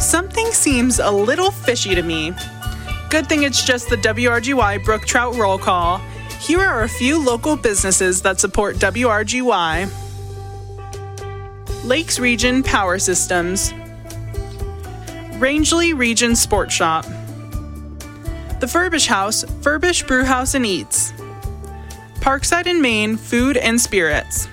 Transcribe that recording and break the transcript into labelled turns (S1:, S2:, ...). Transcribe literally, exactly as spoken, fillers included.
S1: Something seems a little fishy to me. Good thing it's just the W R G Y Brook Trout Roll Call. Here are a few local businesses that support W R G Y. Lakes Region Power Systems, Rangeley Region Sport Shop, The Furbish House, Furbish Brew House and Eats, Parkside and Maine Food and Spirits,